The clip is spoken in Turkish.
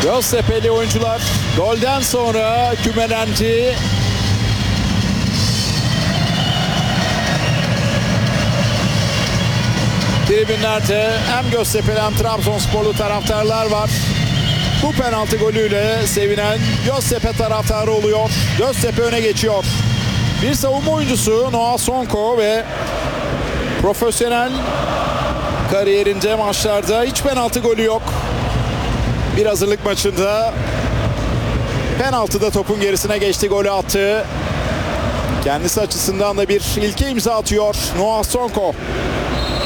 Göztepe'li oyuncular golden sonra kümelendi. Tribünlerde hem Göztepe'li hem Trabzonsporlu taraftarlar var. Bu penaltı golüyle sevinen Göztepe taraftarı oluyor. Göztepe öne geçiyor. Bir savunma oyuncusu Noah Sonko ve profesyonel kariyerinde maçlarda hiç penaltı golü yok. Bir hazırlık maçında penaltıda topun gerisine geçti, golü attı. Kendisi açısından da bir ilke imza atıyor Noah Sonko.